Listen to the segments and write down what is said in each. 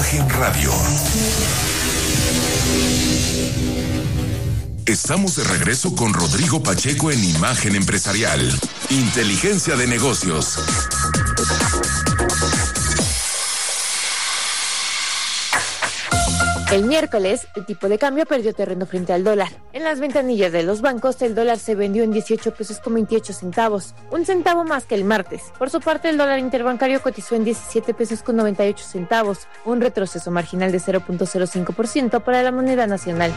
Imagen Radio. Estamos de regreso con Rodrigo Pacheco en Imagen Empresarial. Inteligencia de negocios. El miércoles, el tipo de cambio perdió terreno frente al dólar. En las ventanillas de los bancos, el dólar se vendió en 18 pesos con 28 centavos, un centavo más que el martes. Por su parte, el dólar interbancario cotizó en 17 pesos con 98 centavos, un retroceso marginal de 0.05% para la moneda nacional.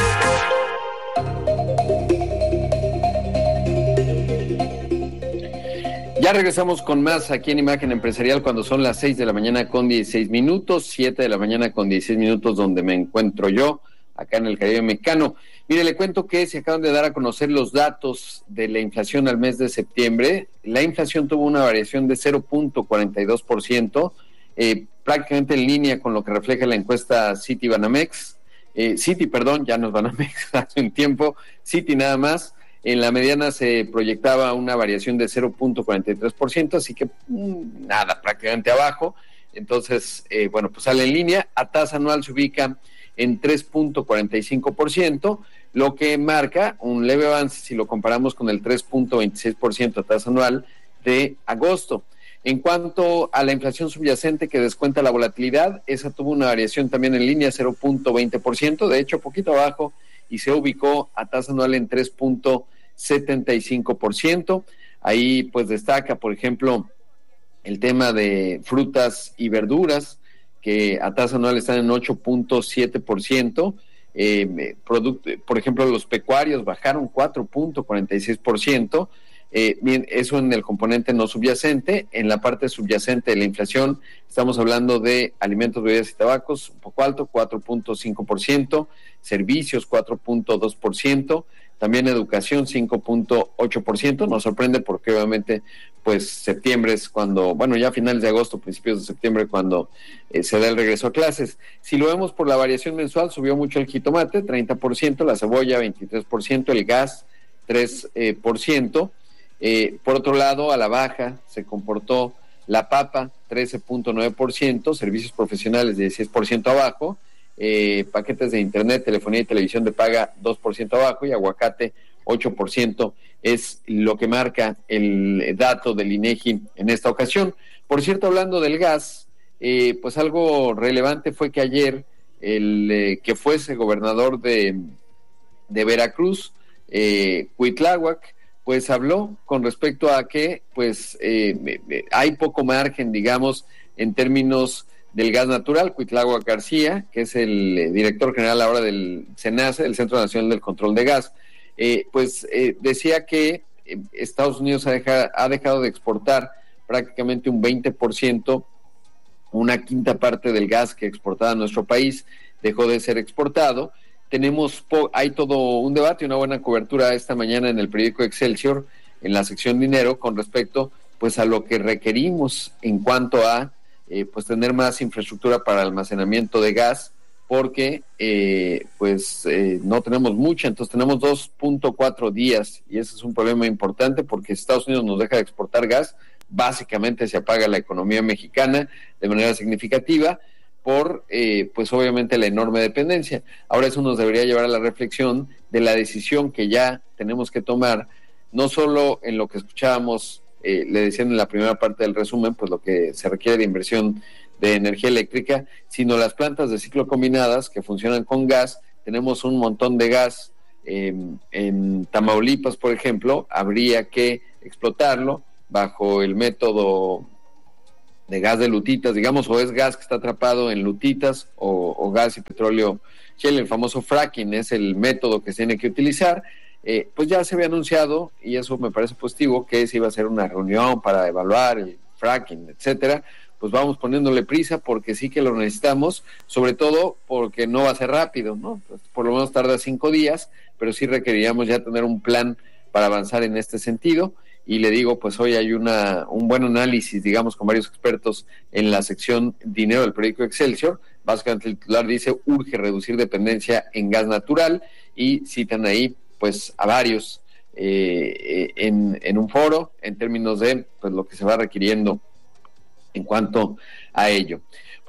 Ya regresamos con más aquí en Imagen Empresarial cuando son las 6 de la mañana con 16 minutos, 7 de la mañana con 16 minutos donde me encuentro yo, acá en el Caribe Mexicano. Mire, le cuento que se acaban de dar a conocer los datos de la inflación al mes de septiembre. La inflación tuvo una variación de 0.42%, prácticamente en línea con lo que refleja la encuesta Citi-Banamex. Ya no es Banamex, hace un tiempo, Citi nada más. En la mediana se proyectaba una variación de 0.43%, así que nada, prácticamente abajo. Entonces, pues sale en línea. A tasa anual se ubica en 3.45%, lo que marca un leve avance si lo comparamos con el 3.26% a tasa anual de agosto. En cuanto a la inflación subyacente que descuenta la volatilidad, esa tuvo una variación también en línea, 0.20%, de hecho poquito abajo, y se ubicó a tasa anual en 3.75%. Ahí pues destaca, por ejemplo, el tema de frutas y verduras, que a tasa anual están en 8.7%. Por ejemplo, los pecuarios bajaron 4.46%. Bien, eso en el componente no subyacente. En la parte subyacente de la inflación estamos hablando de alimentos, bebidas y tabacos, un poco alto, 4.5%, servicios 4.2%, también educación 5.8%. Nos sorprende porque obviamente pues septiembre es cuando, ya finales de agosto, principios de septiembre, cuando se da el regreso a clases. Si lo vemos por la variación mensual, subió mucho el jitomate, 30%, la cebolla 23%, el gas 3%. Por otro lado, a la baja se comportó la papa, 13.9%, servicios profesionales 16% abajo, paquetes de internet, telefonía y televisión de paga 2% abajo y aguacate 8% es lo que marca el dato del INEGI en esta ocasión. Por cierto, hablando del gas, pues algo relevante fue que ayer el que fuese gobernador de Veracruz, Cuitláhuac, pues habló con respecto a que pues hay poco margen, digamos, en términos del gas natural. Cuitláhuac García, que es el director general ahora del CENACE, el Centro Nacional del Control de Gas, decía que Estados Unidos ha dejado de exportar prácticamente un 20%, una quinta parte del gas que exportaba a nuestro país dejó de ser exportado. Hay todo un debate y una buena cobertura esta mañana en el periódico Excelsior, en la sección dinero, con respecto pues a lo que requerimos en cuanto a pues tener más infraestructura para almacenamiento de gas, porque no tenemos mucha, entonces tenemos 2.4 días, y ese es un problema importante porque Estados Unidos nos deja de exportar gas, básicamente se apaga la economía mexicana de manera significativa, por pues obviamente la enorme dependencia. Ahora eso nos debería llevar a la reflexión de la decisión que ya tenemos que tomar, no solo en lo que escuchábamos, le decían en la primera parte del resumen, pues lo que se requiere de inversión de energía eléctrica, sino las plantas de ciclo combinadas que funcionan con gas. Tenemos un montón de gas en Tamaulipas, por ejemplo, habría que explotarlo bajo el método de gas de lutitas, digamos, o es gas que está atrapado en lutitas o gas y petróleo shale, el famoso fracking es el método que se tiene que utilizar. Pues ya se había anunciado, y eso me parece positivo, que se iba a hacer una reunión para evaluar el fracking, etcétera. Pues vamos poniéndole prisa porque sí que lo necesitamos, sobre todo porque no va a ser rápido, ¿no? Pues por lo menos tarda 5 días, pero sí requeriríamos ya tener un plan para avanzar en este sentido. Y le digo, pues hoy hay un buen análisis, digamos, con varios expertos en la sección dinero del periódico Excelsior. Básicamente el titular dice: urge reducir dependencia en gas natural, y citan ahí pues a varios en un foro en términos de pues lo que se va requiriendo en cuanto a ello.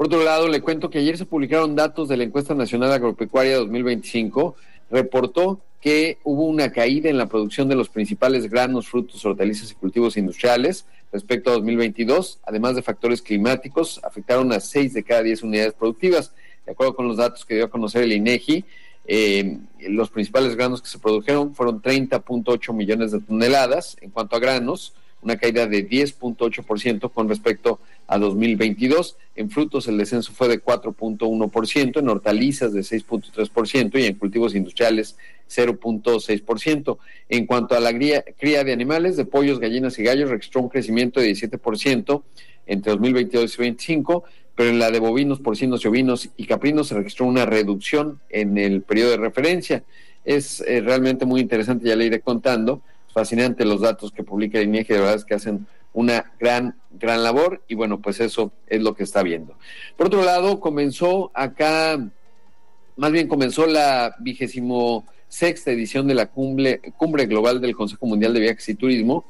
Por otro lado, le cuento que ayer se publicaron datos de la Encuesta Nacional Agropecuaria 2025, reportó que hubo una caída en la producción de los principales granos, frutos, hortalizas y cultivos industriales respecto a 2022, además de factores climáticos, afectaron a 6 de cada 10 unidades productivas. De acuerdo con los datos que dio a conocer el INEGI, los principales granos que se produjeron fueron 30.8 millones de toneladas. En cuanto a granos, una caída de 10.8% con respecto a 2022. En frutos el descenso fue de 4.1%, en hortalizas de 6.3% y en cultivos industriales 0.6%. En cuanto a la cría de animales, de pollos, gallinas y gallos, registró un crecimiento de 17% entre 2022 y 2025, pero en la de bovinos, porcinos y ovinos y caprinos se registró una reducción en el periodo de referencia. Es realmente muy interesante, ya le iré contando. Fascinante los datos que publica el INEGI, de verdad es que hacen una gran labor y bueno, pues eso es lo que está viendo. Por otro lado, comenzó la 26ª edición de la Cumbre Global del Consejo Mundial de Viajes y Turismo,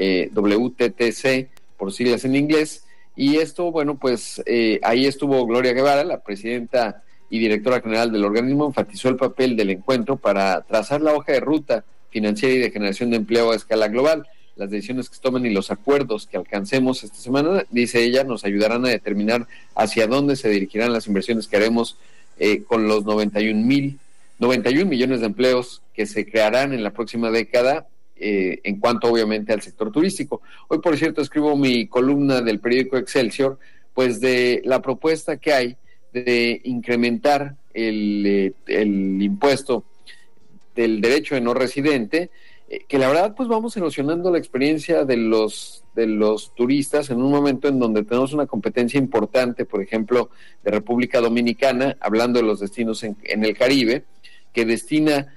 WTTC por siglas en inglés, y esto, bueno, pues ahí estuvo Gloria Guevara, la presidenta y directora general del organismo, enfatizó el papel del encuentro para trazar la hoja de ruta financiera y de generación de empleo a escala global. Las decisiones que se tomen y los acuerdos que alcancemos esta semana, dice ella, nos ayudarán a determinar hacia dónde se dirigirán las inversiones que haremos con los 91 millones de empleos que se crearán en la próxima década, en cuanto obviamente al sector turístico. Hoy, por cierto, escribo mi columna del periódico Excelsior, pues de la propuesta que hay de incrementar el impuesto del derecho de no residente, que la verdad pues vamos erosionando la experiencia de los turistas en un momento en donde tenemos una competencia importante, por ejemplo, de República Dominicana, hablando de los destinos en el Caribe, que destina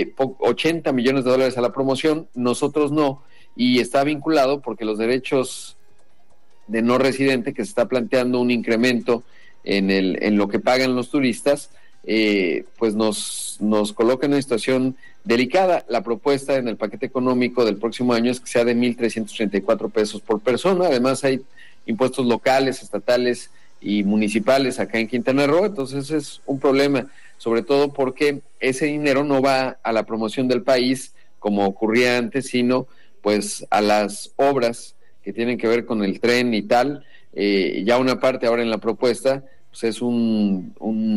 80 millones de dólares a la promoción, nosotros no, y está vinculado porque los derechos de no residente, que se está planteando un incremento en lo que pagan los turistas, pues nos coloca en una situación delicada. La propuesta en el paquete económico del próximo año es que sea de 1,334 pesos por persona. Además hay impuestos locales, estatales y municipales acá en Quintana Roo, entonces es un problema, sobre todo porque ese dinero no va a la promoción del país como ocurría antes, sino pues a las obras que tienen que ver con el tren y tal. Ya una parte ahora en la propuesta pues es un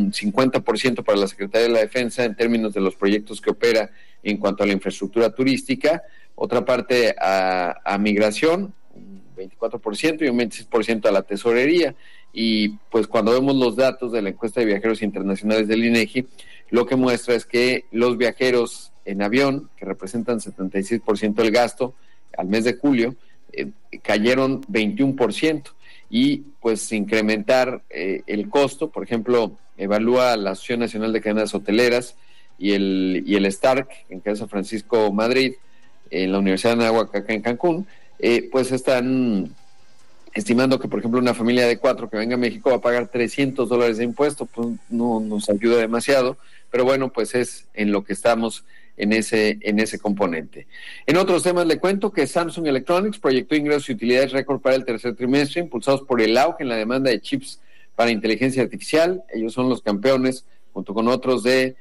50% para la Secretaría de la Defensa en términos de los proyectos que opera en cuanto a la infraestructura turística, otra parte a migración, un 24% y un 26% a la tesorería. Y pues cuando vemos los datos de la encuesta de viajeros internacionales del INEGI, lo que muestra es que los viajeros en avión, que representan 76% del gasto al mes de julio, cayeron 21%. Y pues incrementar el costo, por ejemplo, evalúa la Asociación Nacional de Cadenas Hoteleras y el STARC en Casa Francisco Madrid, en la Universidad de Anáhuac acá en Cancún, pues están estimando que, por ejemplo, una familia de 4 que venga a México va a pagar $300 de impuesto, pues no nos ayuda demasiado, pero bueno, pues es en lo que estamos en ese componente. En otros temas le cuento que Samsung Electronics proyectó ingresos y utilidades récord para el tercer trimestre, impulsados por el auge en la demanda de chips para inteligencia artificial. Ellos son los campeones, junto con otros de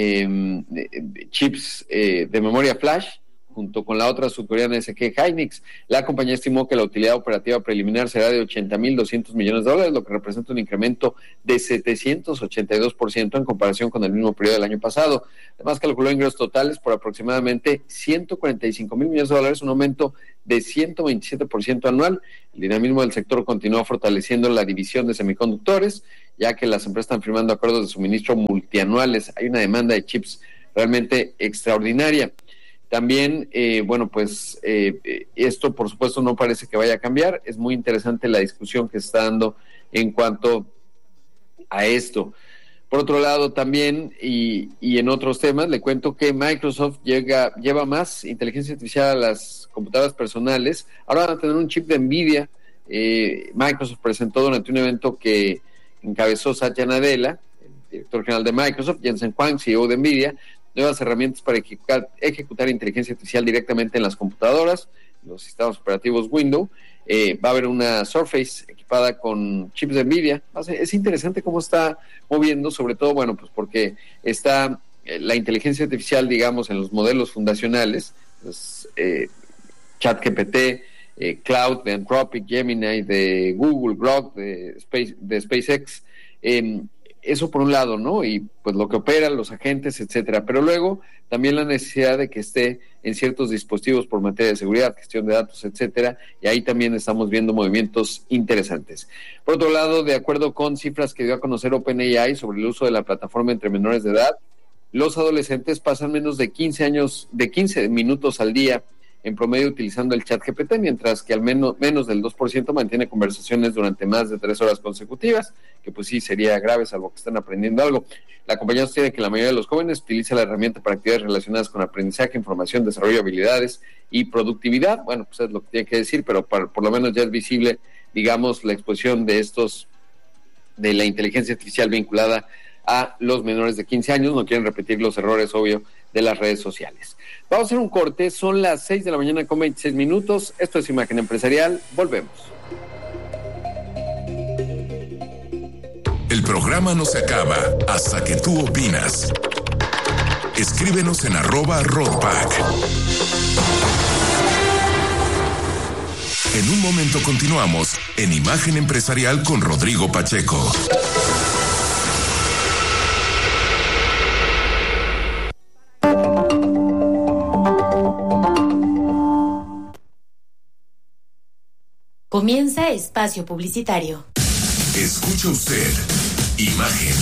chips de memoria flash, junto con la otra sudcoreana SK Hynix. La compañía estimó que la utilidad operativa preliminar será de $80,200 millones, lo que representa un incremento de 782% en comparación con el mismo periodo del año pasado. Además, calculó ingresos totales por aproximadamente $145,000 millones, un aumento de 127% anual. El dinamismo del sector continúa fortaleciendo la división de semiconductores, ya que las empresas están firmando acuerdos de suministro multianuales. Hay una demanda de chips realmente extraordinaria. También, esto por supuesto no parece que vaya a cambiar. Es muy interesante la discusión que se está dando en cuanto a esto. Por otro lado también, y en otros temas, le cuento que Microsoft lleva más inteligencia artificial a las computadoras personales. Ahora van a tener un chip de NVIDIA. Microsoft presentó durante un evento que encabezó Satya Nadella, el director general de Microsoft, Jensen Huang, CEO de NVIDIA, nuevas herramientas para ejecutar inteligencia artificial directamente en las computadoras, los sistemas operativos Windows, va a haber una Surface equipada con chips de NVIDIA. Es interesante cómo está moviendo, sobre todo, bueno, pues porque está la inteligencia artificial, digamos, en los modelos fundacionales, pues, ChatGPT, Cloud de Anthropic, Gemini de Google, Grok de SpaceX, eso por un lado, ¿no? Y pues lo que operan los agentes, etcétera. Pero luego también la necesidad de que esté en ciertos dispositivos por materia de seguridad, gestión de datos, etcétera. Y ahí también estamos viendo movimientos interesantes. Por otro lado, de acuerdo con cifras que dio a conocer OpenAI sobre el uso de la plataforma entre menores de edad, los adolescentes pasan menos de 15 minutos al día en promedio utilizando el ChatGPT, mientras que al menos del 2% mantiene conversaciones durante más de 3 horas consecutivas, que pues sí sería grave, salvo que estén aprendiendo algo. La compañía sostiene que la mayoría de los jóvenes utiliza la herramienta para actividades relacionadas con aprendizaje, información, desarrollo de habilidades y productividad. Bueno, pues es lo que tiene que decir, pero por lo menos ya es visible, digamos, la exposición de de la inteligencia artificial vinculada a los menores de 15 años. No quieren repetir los errores, obvio, de las redes sociales. Vamos a hacer un corte, son las 6 de la mañana con 26 minutos. Esto es Imagen Empresarial, volvemos. El programa no se acaba hasta que tú opinas. Escríbenos en @Rodpack. En un momento continuamos en Imagen Empresarial con Rodrigo Pacheco. Comienza espacio publicitario. Escucha usted Imagen.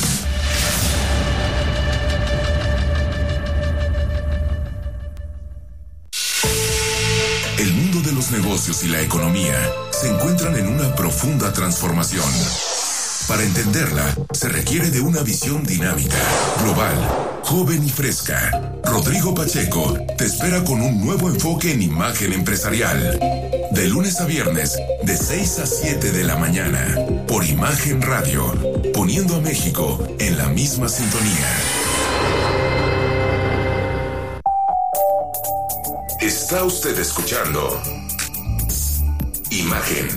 El mundo de los negocios y la economía se encuentran en una profunda transformación. Para entenderla, se requiere de una visión dinámica, global, joven y fresca. Rodrigo Pacheco te espera con un nuevo enfoque en Imagen Empresarial. De lunes a viernes, de 6 a 7 de la mañana, por Imagen Radio, poniendo a México en la misma sintonía. Está usted escuchando Imagen.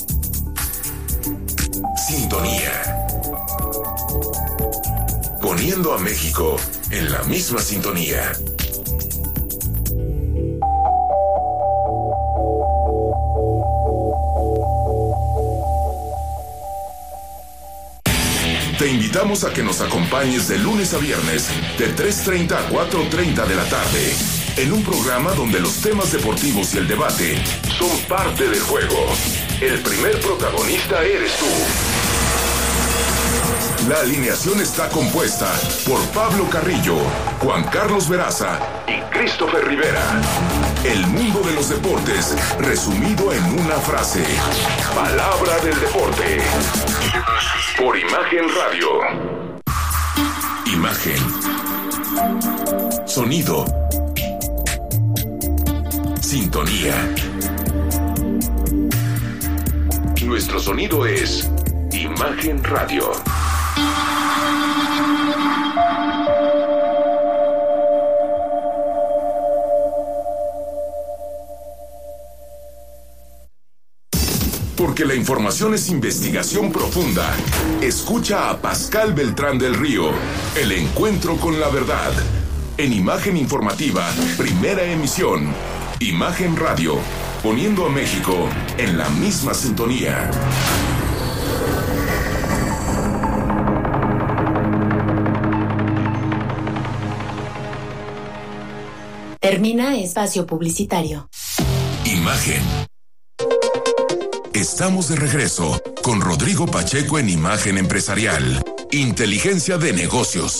Sintonía. Poniendo a México en la misma sintonía. Te invitamos a que nos acompañes de lunes a viernes, de 3:30 a 4:30 de la tarde, en un programa donde los temas deportivos y el debate son parte del juego. El primer protagonista eres tú. La alineación está compuesta por Pablo Carrillo, Juan Carlos Veraza y Christopher Rivera. El mundo de los deportes resumido en una frase. Palabra del deporte. Por Imagen Radio. Imagen. Sonido. Sintonía. Nuestro sonido es Imagen Radio. Porque la información es investigación profunda. Escucha a Pascal Beltrán del Río, El Encuentro con la Verdad. En Imagen Informativa, primera emisión. Imagen Radio, poniendo a México en la misma sintonía. Termina espacio publicitario. Imagen. Estamos de regreso con Rodrigo Pacheco en Imagen Empresarial. Inteligencia de negocios.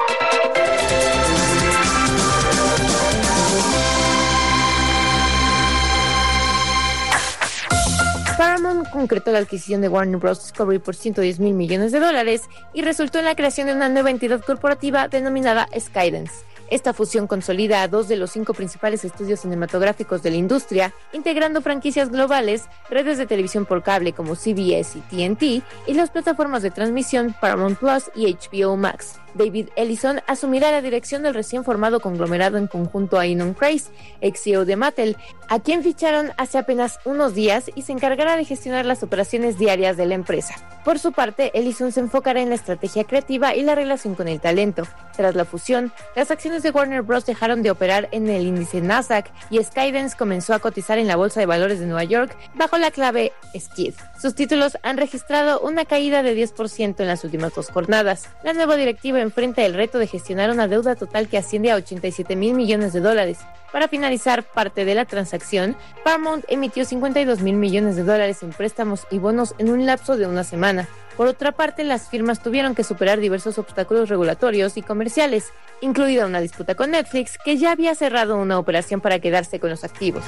Paramount concretó la adquisición de Warner Bros. Discovery por $110 mil millones y resultó en la creación de una nueva entidad corporativa denominada Skydance. Esta fusión consolida a 2 de los 5 principales estudios cinematográficos de la industria, integrando franquicias globales, redes de televisión por cable como CBS y TNT, y las plataformas de transmisión Paramount Plus y HBO Max. David Ellison asumirá la dirección del recién formado conglomerado en conjunto a Ynon Kreiz, ex CEO de Mattel, a quien ficharon hace apenas unos días y se encargará de gestionar las operaciones diarias de la empresa. Por su parte, Ellison se enfocará en la estrategia creativa y la relación con el talento. Tras la fusión, las acciones de Warner Bros. Dejaron de operar en el índice Nasdaq y Skydance comenzó a cotizar en la Bolsa de Valores de Nueva York bajo la clave SKID. Sus títulos han registrado una caída de 10% en las últimas 2 jornadas. La nueva directiva enfrenta el reto de gestionar una deuda total que asciende a $87 mil millones. Para finalizar parte de la transacción, Paramount emitió $52 mil millones en préstamos y bonos en un lapso de una semana. Por otra parte, las firmas tuvieron que superar diversos obstáculos regulatorios y comerciales, incluida una disputa con Netflix, que ya había cerrado una operación para quedarse con los activos.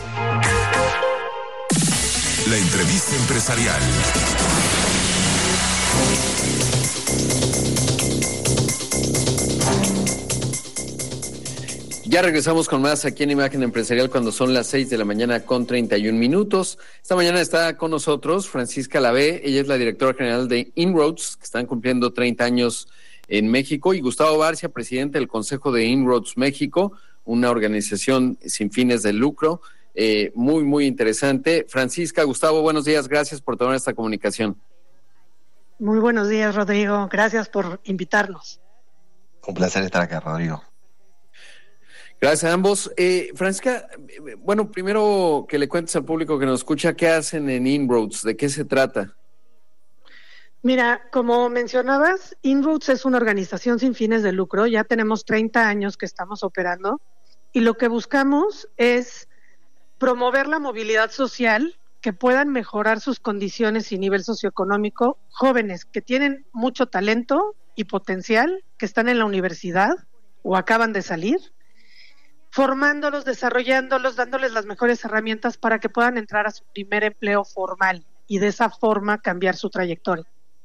La entrevista empresarial. Ya regresamos con más aquí en Imagen Empresarial cuando son las 6 de la mañana con 31 minutos. Esta mañana está con nosotros Francisca Lavé, ella es la directora general de Inroads, que están cumpliendo 30 años en México, y Gustavo Barcia, presidente del Consejo de Inroads México, una organización sin fines de lucro, muy interesante. Francisca, Gustavo, buenos días, gracias por tomar esta comunicación. Muy buenos días, Rodrigo, gracias por invitarnos. Un placer estar acá, Rodrigo. Gracias a ambos. Francisca, bueno, primero que le cuentes al público que nos escucha, ¿qué hacen en Inroads? ¿De qué se trata? Mira, como mencionabas, Inroads es una organización sin fines de lucro, ya tenemos 30 años que estamos operando, y lo que buscamos es promover la movilidad social, que puedan mejorar sus condiciones y nivel socioeconómico, jóvenes que tienen mucho talento y potencial, que están en la universidad o acaban de salir, formándolos, desarrollándolos, dándoles las mejores herramientas para que puedan entrar a su primer empleo formal y de esa forma cambiar su trayectoria.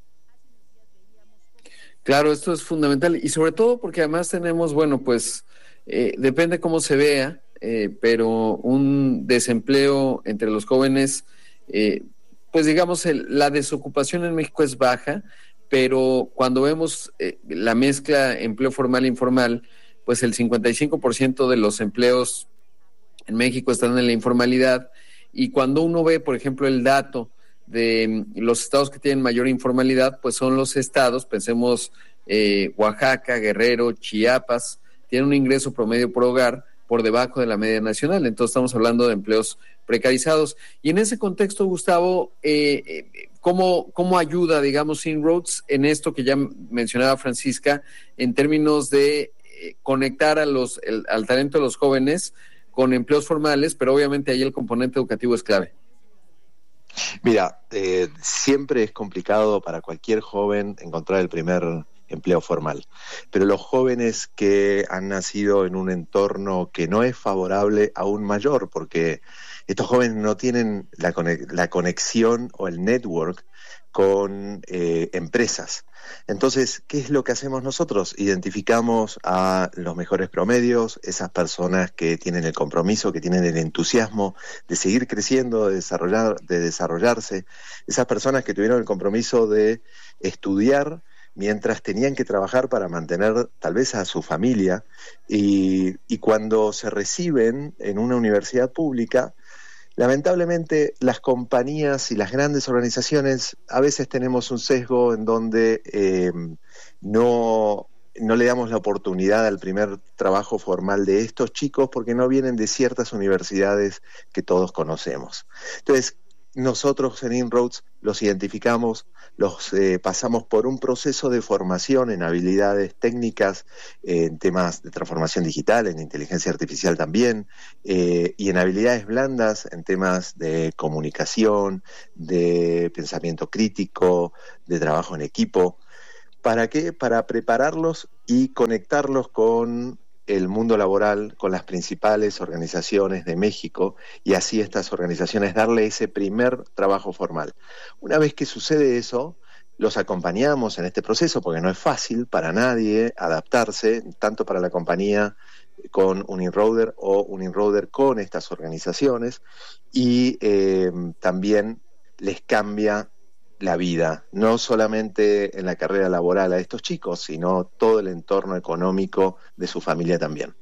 Claro, esto es fundamental y sobre todo porque además tenemos, bueno, pues depende cómo se vea, pero un desempleo entre los jóvenes, pues digamos la desocupación en México es baja, pero cuando vemos la mezcla empleo formal e informal, pues el 55% de los empleos en México están en la informalidad, y cuando uno ve, por ejemplo, el dato de los estados que tienen mayor informalidad, pues son los estados, pensemos Oaxaca, Guerrero, Chiapas, tienen un ingreso promedio por hogar por debajo de la media nacional, entonces estamos hablando de empleos precarizados. Y en ese contexto, Gustavo, ¿cómo ayuda, digamos, Inroads en esto que ya mencionaba Francisca, en términos de conectar al talento de los jóvenes con empleos formales, pero obviamente ahí el componente educativo es clave? Mira, siempre es complicado para cualquier joven encontrar el primer empleo formal, pero los jóvenes que han nacido en un entorno que no es favorable, aún mayor, porque estos jóvenes no tienen la conexión o el network con empresas. Entonces, ¿qué es lo que hacemos nosotros? Identificamos a los mejores promedios, esas personas que tienen el compromiso, que tienen el entusiasmo de seguir creciendo, de desarrollarse, esas personas que tuvieron el compromiso de estudiar mientras tenían que trabajar para mantener tal vez a su familia, y cuando se reciben en una universidad pública, lamentablemente las compañías y las grandes organizaciones a veces tenemos un sesgo en donde no le damos la oportunidad al primer trabajo formal de estos chicos porque no vienen de ciertas universidades que todos conocemos. Entonces, nosotros en Inroads los identificamos, los pasamos por un proceso de formación en habilidades técnicas, en temas de transformación digital, en inteligencia artificial también, y en habilidades blandas, en temas de comunicación, de pensamiento crítico, de trabajo en equipo. ¿Para qué? Para prepararlos y conectarlos con el mundo laboral, con las principales organizaciones de México, y así estas organizaciones darle ese primer trabajo formal. Una vez que sucede eso, los acompañamos en este proceso, porque no es fácil para nadie adaptarse, tanto para la compañía con un Inroader o un Inroader con estas organizaciones, y también les cambia la vida, no solamente en la carrera laboral a estos chicos, sino todo el entorno económico de su familia también.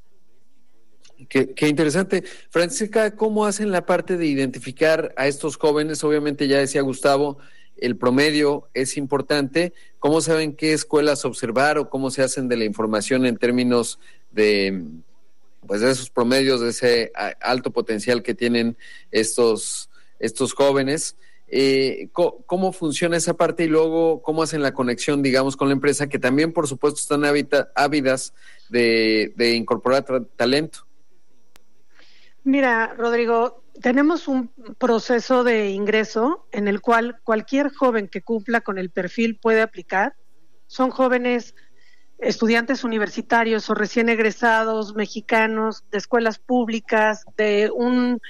Qué interesante. Francisca, ¿cómo hacen la parte de identificar a estos jóvenes? Obviamente ya decía Gustavo, el promedio es importante. ¿Cómo saben qué escuelas observar o cómo se hacen de la información en términos de, pues, de esos promedios, de ese alto potencial que tienen estos jóvenes? ¿Cómo funciona esa parte y luego cómo hacen la conexión, digamos, con la empresa, que también, por supuesto, están ávidas de incorporar talento? Mira, Rodrigo, tenemos un proceso de ingreso en el cual cualquier joven que cumpla con el perfil puede aplicar. Son jóvenes estudiantes universitarios o recién egresados, mexicanos, de escuelas públicas, de un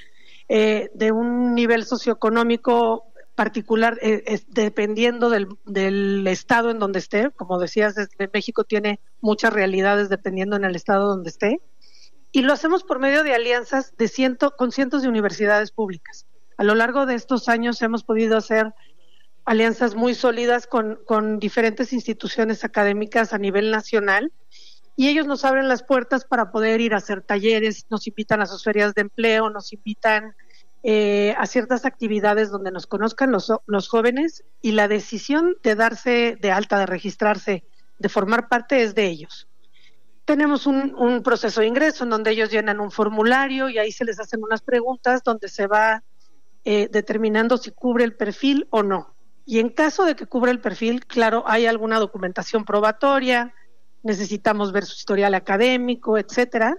nivel socioeconómico particular, dependiendo del estado en donde esté. Como decías, México tiene muchas realidades dependiendo en el estado donde esté. Y lo hacemos por medio de alianzas con cientos de universidades públicas. A lo largo de estos años hemos podido hacer alianzas muy sólidas con diferentes instituciones académicas a nivel nacional, y ellos nos abren las puertas para poder ir a hacer talleres, nos invitan a sus ferias de empleo, nos invitan a ciertas actividades donde nos conozcan los jóvenes, y la decisión de darse de alta, de registrarse, de formar parte es de ellos. Tenemos un proceso de ingreso en donde ellos llenan un formulario y ahí se les hacen unas preguntas donde se va determinando si cubre el perfil o no. Y en caso de que cubra el perfil, claro, hay alguna documentación probatoria, necesitamos ver su historial académico, etcétera.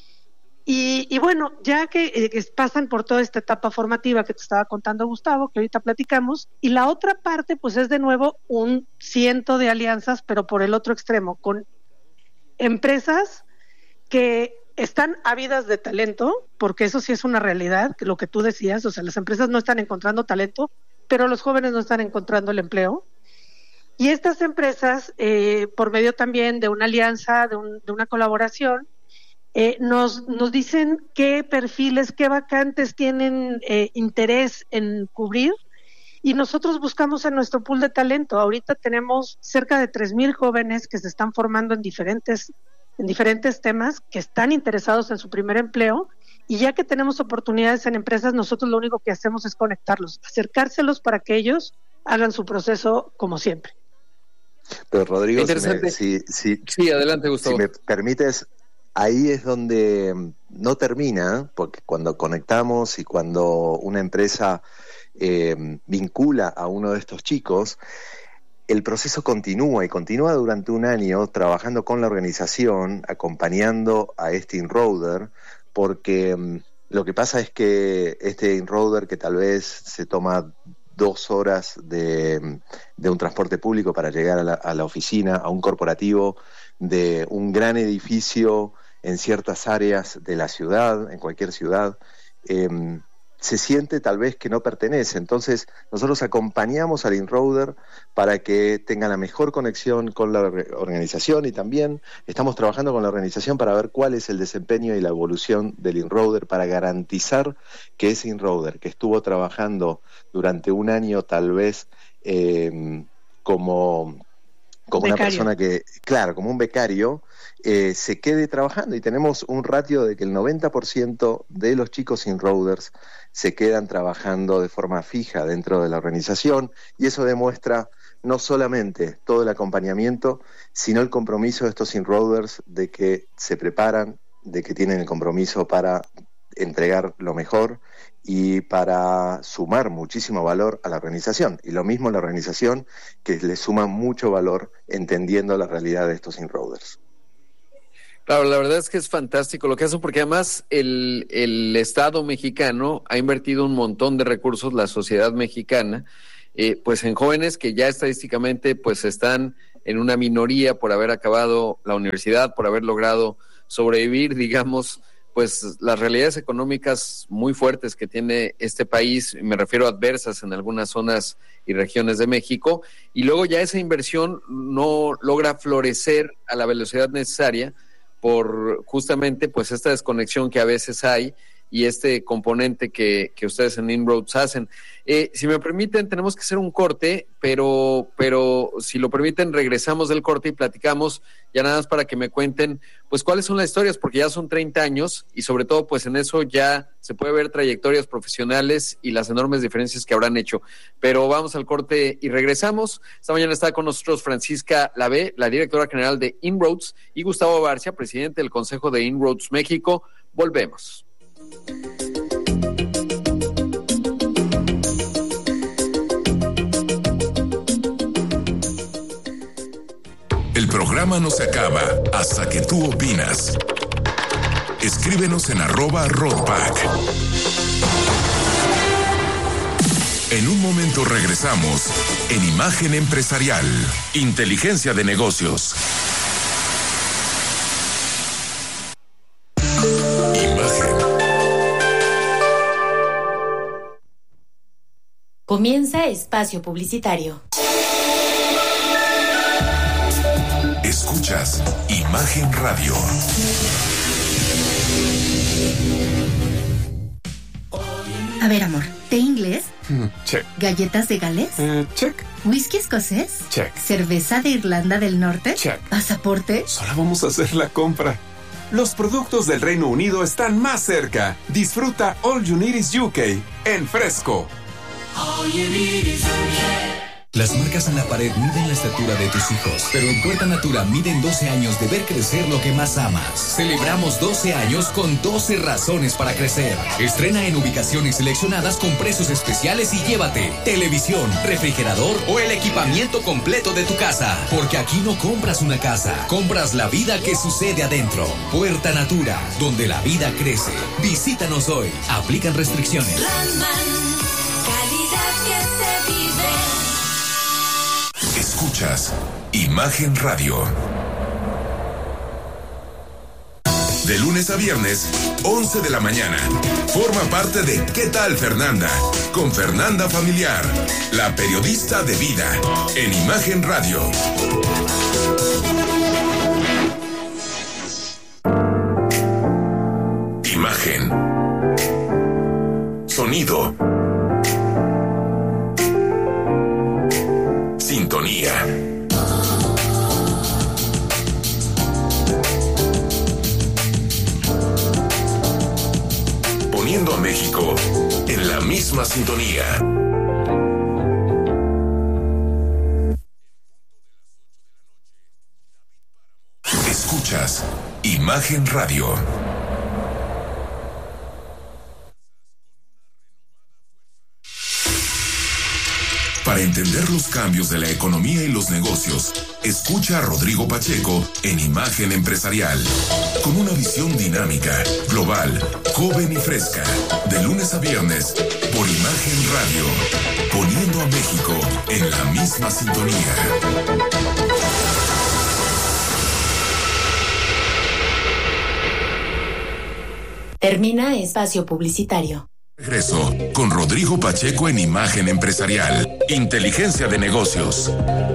Y bueno, ya que pasan por toda esta etapa formativa que te estaba contando Gustavo, que ahorita platicamos, y la otra parte pues es de nuevo un ciento de alianzas, pero por el otro extremo, con empresas que están ávidas de talento, porque eso sí es una realidad, que lo que tú decías, o sea, las empresas no están encontrando talento, pero los jóvenes no están encontrando el empleo. Y estas empresas, por medio también de una alianza, de una colaboración, nos dicen qué perfiles, qué vacantes tienen interés en cubrir, y nosotros buscamos en nuestro pool de talento. Ahorita tenemos cerca de 3,000 jóvenes que se están formando en diferentes temas, que están interesados en su primer empleo, y ya que tenemos oportunidades en empresas, nosotros lo único que hacemos es conectarlos, acercárselos para que ellos hagan su proceso como siempre. Pero Rodrigo, sí, adelante, Gustavo. Si me permites, ahí es donde no termina, porque cuando conectamos y cuando una empresa vincula a uno de estos chicos, el proceso continúa y continúa durante un año trabajando con la organización, acompañando a este enroader, porque lo que pasa es que este enroader, que tal vez se toma 2 horas de un transporte público para llegar a la oficina, a un corporativo de un gran edificio en ciertas áreas de la ciudad, en cualquier ciudad, se siente tal vez que no pertenece. Entonces nosotros acompañamos al enroader para que tenga la mejor conexión con la organización, y también estamos trabajando con la organización para ver cuál es el desempeño y la evolución del enroader, para garantizar que ese enroader que estuvo trabajando durante un año tal vez como una persona que, claro, como un becario, se quede trabajando, y tenemos un ratio de que el 90% de los chicos enroaders se quedan trabajando de forma fija dentro de la organización, y eso demuestra no solamente todo el acompañamiento, sino el compromiso de estos enroaders de que se preparan, de que tienen el compromiso para entregar lo mejor y para sumar muchísimo valor a la organización, y lo mismo la organización, que le suma mucho valor entendiendo la realidad de estos enroaders. Claro, la verdad es que es fantástico lo que hacen, porque además el Estado mexicano ha invertido un montón de recursos, la sociedad mexicana, pues en jóvenes que ya estadísticamente pues están en una minoría por haber acabado la universidad, por haber logrado sobrevivir, digamos, pues las realidades económicas muy fuertes que tiene este país, me refiero a adversas en algunas zonas y regiones de México, y luego ya esa inversión no logra florecer a la velocidad necesaria por justamente pues esta desconexión que a veces hay y este componente que ustedes en Inroads hacen. Si me permiten, tenemos que hacer un corte, pero si lo permiten, regresamos del corte y platicamos ya nada más para que me cuenten pues cuáles son las historias, porque ya son 30 años y sobre todo pues en eso ya se puede ver trayectorias profesionales y las enormes diferencias que habrán hecho. Pero vamos al corte y regresamos. Esta mañana está con nosotros Francisca Lavé, la directora general de Inroads, y Gustavo Barcia, presidente del Consejo de Inroads México. Volvemos. El programa no se acaba hasta que tú opinas. Escríbenos en @Roadpack. En un momento regresamos en Imagen Empresarial, Inteligencia de Negocios. Imagen. Comienza Espacio Publicitario. Escuchas Imagen Radio. A ver, amor, ¿té inglés? Check. ¿Galletas de Gales? Check. ¿Whisky escocés? Check. ¿Cerveza de Irlanda del Norte? Check. ¿Pasaporte? Solo vamos a hacer la compra. Los productos del Reino Unido están más cerca. Disfruta All You Need Is UK en Fresco. All you need is UK. Las marcas en la pared miden la estatura de tus hijos, pero en Puerta Natura miden 12 años de ver crecer lo que más amas. Celebramos 12 años con 12 razones para crecer. Estrena en ubicaciones seleccionadas con precios especiales y llévate televisión, refrigerador o el equipamiento completo de tu casa. Porque aquí no compras una casa, compras la vida que sucede adentro. Puerta Natura, donde la vida crece. Visítanos hoy. Aplican restricciones. Calidad que se vive. Escuchas Imagen Radio. De lunes a viernes, 11 de la mañana. Forma parte de ¿Qué tal, Fernanda? Con Fernanda Familiar, la periodista de vida, en Imagen Radio. Imagen. Sonido. Sintonía. Poniendo a México en la misma sintonía. Escuchas Imagen Radio. Para entender los cambios de la economía y los negocios, escucha a Rodrigo Pacheco en Imagen Empresarial, con una visión dinámica, global, joven y fresca, de lunes a viernes, por Imagen Radio, poniendo a México en la misma sintonía. Termina Espacio Publicitario. Regreso con Rodrigo Pacheco en Imagen Empresarial, Inteligencia de Negocios.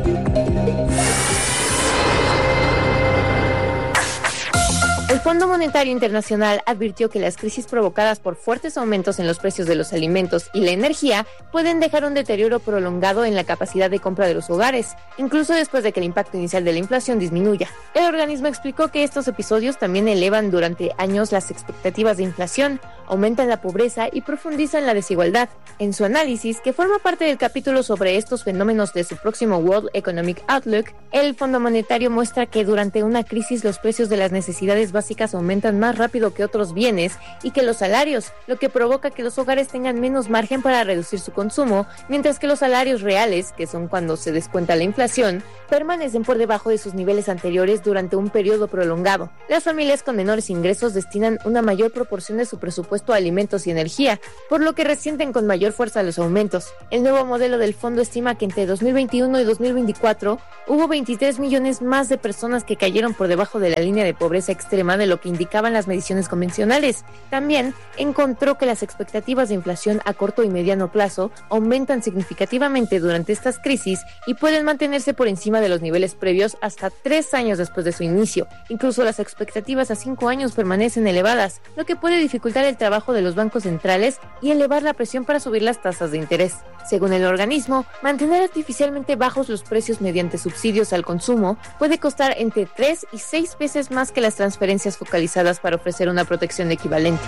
El Fondo Monetario Internacional advirtió que las crisis provocadas por fuertes aumentos en los precios de los alimentos y la energía pueden dejar un deterioro prolongado en la capacidad de compra de los hogares, incluso después de que el impacto inicial de la inflación disminuya. El organismo explicó que estos episodios también elevan durante años las expectativas de inflación, aumentan la pobreza y profundizan la desigualdad. En su análisis, que forma parte del capítulo sobre estos fenómenos de su próximo World Economic Outlook, el Fondo Monetario muestra que durante una crisis los precios de las necesidades básicas aumentan más rápido que otros bienes y que los salarios, lo que provoca que los hogares tengan menos margen para reducir su consumo, mientras que los salarios reales, que son cuando se descuenta la inflación, permanecen por debajo de sus niveles anteriores durante un periodo prolongado. Las familias con menores ingresos destinan una mayor proporción de su presupuesto a alimentos y energía, por lo que resienten con mayor fuerza los aumentos. El nuevo modelo del fondo estima que entre 2021 y 2024 hubo 23 millones más de personas que cayeron por debajo de la línea de pobreza extrema de lo que indicaban las mediciones convencionales. También encontró que las expectativas de inflación a corto y mediano plazo aumentan significativamente durante estas crisis y pueden mantenerse por encima de los niveles previos hasta 3 años después de su inicio. Incluso las expectativas a 5 años permanecen elevadas, lo que puede dificultar el trabajo de los bancos centrales y elevar la presión para subir las tasas de interés. Según el organismo, mantener artificialmente bajos los precios mediante subsidios al consumo puede costar entre 3 y 6 veces más que las transferencias focalizadas para ofrecer una protección equivalente.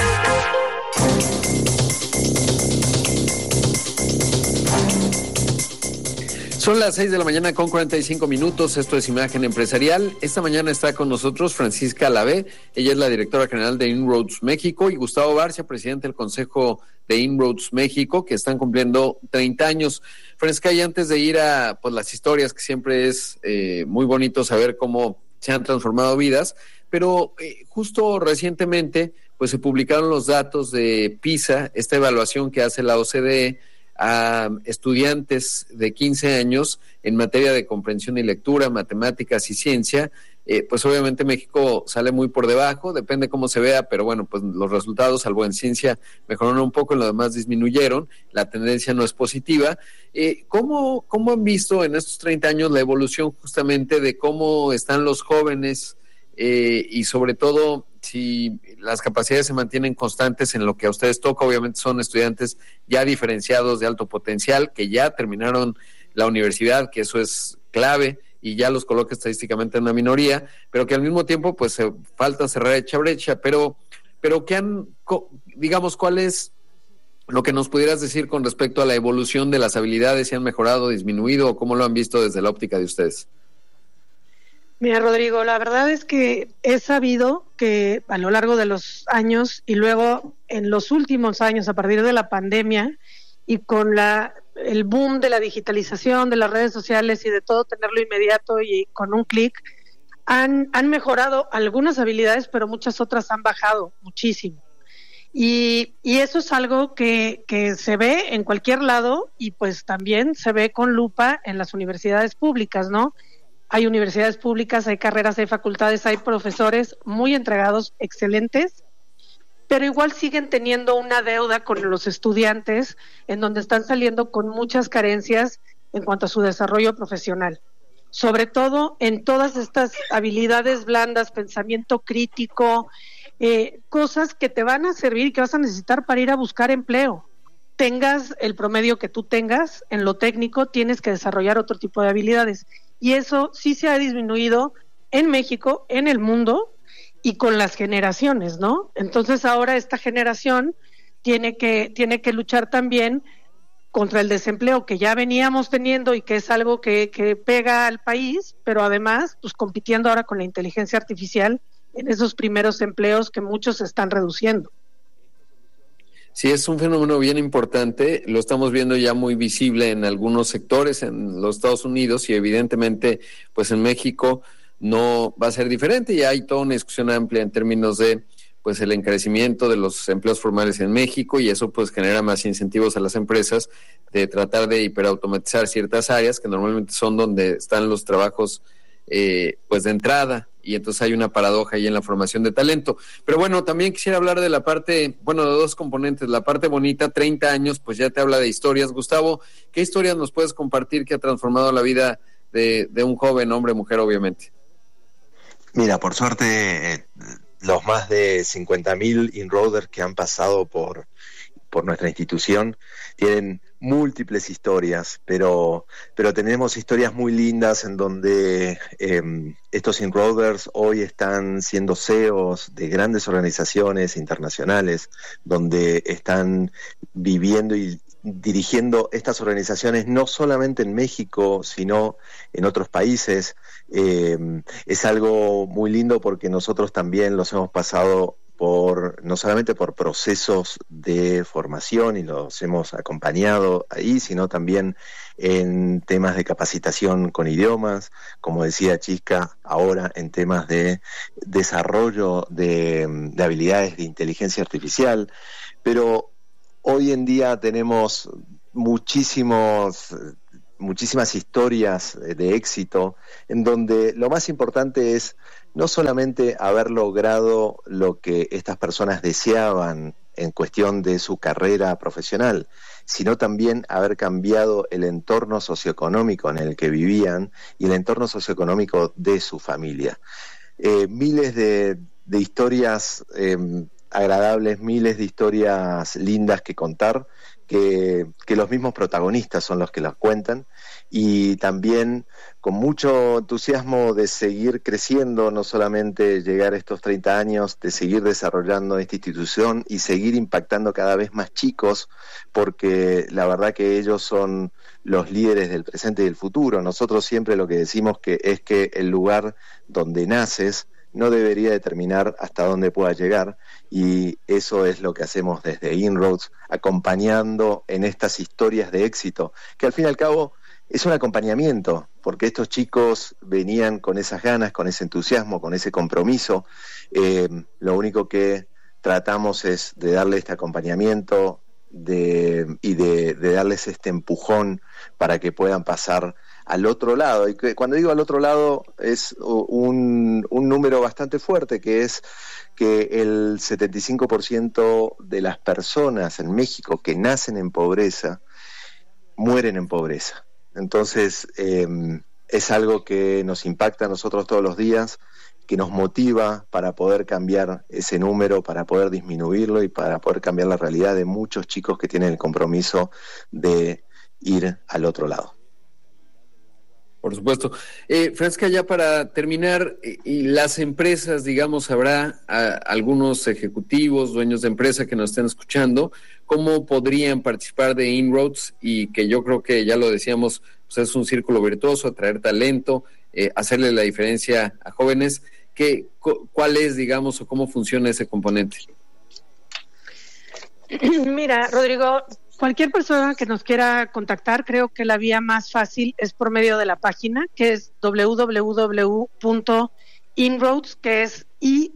Son las 6 de la mañana con 45 minutos. Esto es Imagen Empresarial. Esta mañana está con nosotros Francisca Lavé. Ella es la directora general de Inroads México, y Gustavo Barcia, presidente del Consejo de Inroads México, que están cumpliendo 30 años. Francisca, y antes de ir a las historias, que siempre es muy bonito saber cómo se han transformado vidas, pero justo recientemente pues se publicaron los datos de PISA, esta evaluación que hace la OCDE a estudiantes de 15 años en materia de comprensión y lectura, matemáticas y ciencia. Pues obviamente México sale muy por debajo, depende cómo se vea, pero bueno, pues los resultados, salvo en ciencia, mejoraron un poco, en lo demás disminuyeron, la tendencia no es positiva. ¿Cómo han visto en estos 30 años la evolución justamente de cómo están los jóvenes y sobre todo si las capacidades se mantienen constantes en lo que a ustedes toca? Obviamente son estudiantes ya diferenciados de alto potencial, que ya terminaron la universidad, que eso es clave, y ya los coloca estadísticamente en una minoría, pero que al mismo tiempo pues falta cerrar esa brecha, pero digamos, ¿cuál es lo que nos pudieras decir con respecto a la evolución de las habilidades? ¿Si han mejorado, disminuido, o cómo lo han visto desde la óptica de ustedes? Mira, Rodrigo, la verdad es que he sabido que a lo largo de los años y luego en los últimos años, a partir de la pandemia y con el boom de la digitalización, de las redes sociales y de todo tenerlo inmediato y con un clic, han mejorado algunas habilidades, pero muchas otras han bajado muchísimo. Y eso es algo que se ve en cualquier lado, y pues también se ve con lupa en las universidades públicas, ¿no? Hay universidades públicas, hay carreras, hay facultades, hay profesores muy entregados, excelentes, pero igual siguen teniendo una deuda con los estudiantes, en donde están saliendo con muchas carencias en cuanto a su desarrollo profesional. Sobre todo en todas estas habilidades blandas, pensamiento crítico, cosas que te van a servir y que vas a necesitar para ir a buscar empleo. Tengas el promedio que tú tengas, en lo técnico tienes que desarrollar otro tipo de habilidades. Y eso sí se ha disminuido en México, en el mundo y con las generaciones, ¿no? Entonces ahora esta generación tiene que luchar también contra el desempleo que ya veníamos teniendo y que es algo que pega al país, pero además pues compitiendo ahora con la inteligencia artificial en esos primeros empleos que muchos están reduciendo. Sí, es un fenómeno bien importante, lo estamos viendo ya muy visible en algunos sectores en los Estados Unidos, y evidentemente pues en México no va a ser diferente. Ya hay toda una discusión amplia en términos de pues el encarecimiento de los empleos formales en México, y eso pues genera más incentivos a las empresas de tratar de hiperautomatizar ciertas áreas que normalmente son donde están los trabajos pues de entrada, y entonces hay una paradoja ahí en la formación de talento. Pero bueno, también quisiera hablar de la parte, de dos componentes. La parte bonita, 30 años, pues ya te habla de historias. Gustavo, ¿qué historias nos puedes compartir que ha transformado la vida de un joven, hombre, mujer, obviamente? Mira, por suerte, los más de 50.000 Inroaders que han pasado por nuestra institución tienen múltiples historias, pero tenemos historias muy lindas en donde estos Inroaders hoy están siendo CEOs de grandes organizaciones internacionales, donde están viviendo y dirigiendo estas organizaciones no solamente en México, sino en otros países. Es algo muy lindo porque nosotros también los hemos pasado no solamente por procesos de formación y los hemos acompañado ahí, sino también en temas de capacitación con idiomas, como decía Chisca, ahora en temas de desarrollo de habilidades de inteligencia artificial. Pero hoy en día tenemos muchísimas historias de éxito, en donde lo más importante es no solamente haber logrado lo que estas personas deseaban en cuestión de su carrera profesional, sino también haber cambiado el entorno socioeconómico en el que vivían y el entorno socioeconómico de su familia. Miles de historias agradables, miles de historias lindas que contar, que los mismos protagonistas son los que las cuentan, y también con mucho entusiasmo de seguir creciendo, no solamente llegar a estos 30 años, de seguir desarrollando esta institución y seguir impactando cada vez más chicos, porque la verdad que ellos son los líderes del presente y del futuro. Nosotros siempre lo que decimos es que el lugar donde naces no debería determinar hasta dónde pueda llegar, y eso es lo que hacemos desde Inroads, acompañando en estas historias de éxito, que al fin y al cabo es un acompañamiento, porque estos chicos venían con esas ganas, con ese entusiasmo, con ese compromiso. Lo único que tratamos es de darle este acompañamiento y de darles este empujón para que puedan pasar al otro lado. Y cuando digo al otro lado es un número bastante fuerte, que es que el 75% de las personas en México que nacen en pobreza mueren en pobreza. Entonces es algo que nos impacta a nosotros todos los días, que nos motiva para poder cambiar ese número, para poder disminuirlo y para poder cambiar la realidad de muchos chicos que tienen el compromiso de ir al otro lado. Por supuesto. Francisca, ya para terminar, y las empresas, digamos, habrá algunos ejecutivos, dueños de empresa que nos estén escuchando, ¿cómo podrían participar de Inroads? Y que yo creo que ya lo decíamos, pues es un círculo virtuoso, atraer talento, hacerle la diferencia a jóvenes. ¿Cuál es, digamos, o cómo funciona ese componente? Mira, Rodrigo, cualquier persona que nos quiera contactar, creo que la vía más fácil es por medio de la página, que es www.inroads, que es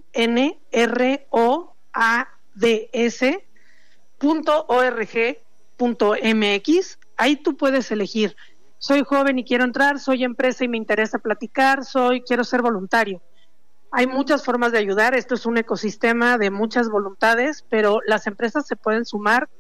INROADS.org.mx. Ahí tú puedes elegir: soy joven y quiero entrar, soy empresa y me interesa platicar, quiero ser voluntario. Hay muchas formas de ayudar, esto es un ecosistema de muchas voluntades, pero las empresas se pueden sumar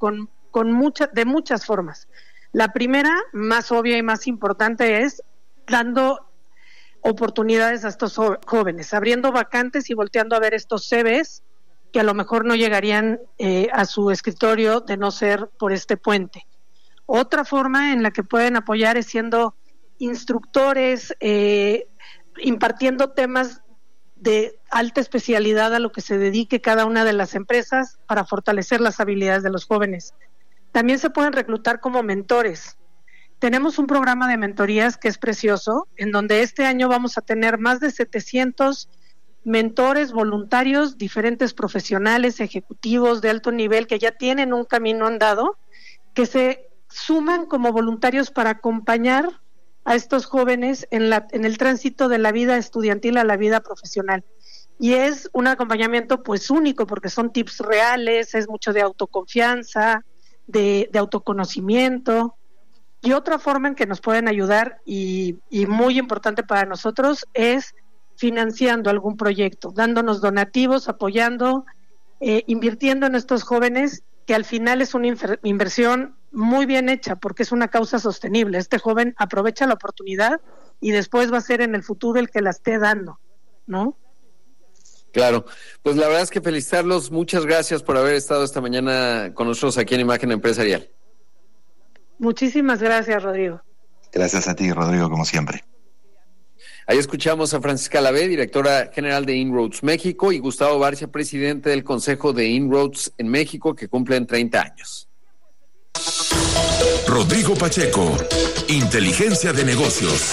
de muchas formas. La primera, más obvia y más importante, es dando oportunidades a estos jóvenes, abriendo vacantes y volteando a ver estos CVs que a lo mejor no llegarían a su escritorio de no ser por este puente. Otra forma en la que pueden apoyar es siendo instructores, impartiendo temas de alta especialidad a lo que se dedique cada una de las empresas para fortalecer las habilidades de los jóvenes. También se pueden reclutar como mentores. Tenemos un programa de mentorías que es precioso, en donde este año vamos a tener más de 700 mentores voluntarios, diferentes profesionales, ejecutivos de alto nivel que ya tienen un camino andado, que se suman como voluntarios para acompañar a estos jóvenes en el tránsito de la vida estudiantil a la vida profesional. Y es un acompañamiento pues único, porque son tips reales, es mucho de autoconfianza, de autoconocimiento. Y otra forma en que nos pueden ayudar, y muy importante para nosotros, es financiando algún proyecto, dándonos donativos, apoyando, invirtiendo en estos jóvenes, que al final es una inversión muy bien hecha, porque es una causa sostenible. Este joven aprovecha la oportunidad y después va a ser en el futuro el que la esté dando, ¿no? Claro, pues la verdad es que felicitarlos, muchas gracias por haber estado esta mañana con nosotros aquí en Imagen Empresarial. Muchísimas gracias, Rodrigo. Gracias a ti, Rodrigo, como siempre. Ahí escuchamos a Francisca Lavé, directora general de Inroads México, y Gustavo Barcia, presidente del Consejo de Inroads en México, que cumplen 30 años. Rodrigo Pacheco, Inteligencia de Negocios.